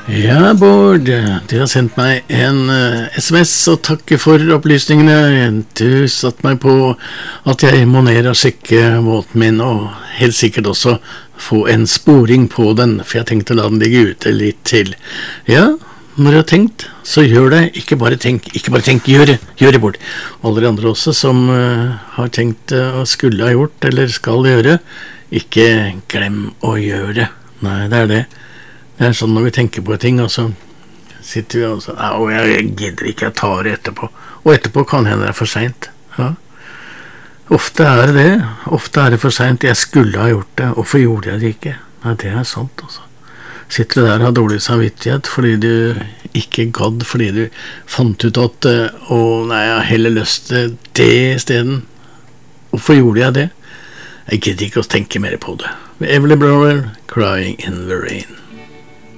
Ja, Bård, du har sendt meg en SMS og takker for opplysningene. Du satt meg på at jeg må ned og sjekke båten min, og helt sikkert også få en sporing på den, for jeg tenkte å la den ligge ute litt til. Ja, når du har tenkt, så gjør det. Ikke bare tenk, gjør det, Bård. Alle de andre også som har tenkt å skulle ha gjort, eller skal gjøre, ikke glem å gjøre det. Nei, det er det. Det er sånn når vi tenker på ting, og så sitter vi og så, jeg gidder ikke, jeg tar det etterpå. Og etterpå kan hende det er for sent. Ja. Ofte er det for sent. Jeg skulle ha gjort det, hvorfor gjorde jeg det ikke? Nei, det er sant, altså. Sitter du der og har dårlig samvittighet fordi du ikke gadd, fordi du fant ut at jeg har heller lyst til det i stedet. Hvorfor gjorde jeg det? Jeg gidder ikke å tenke mer på det. Everly Brower, Crying in the Rain.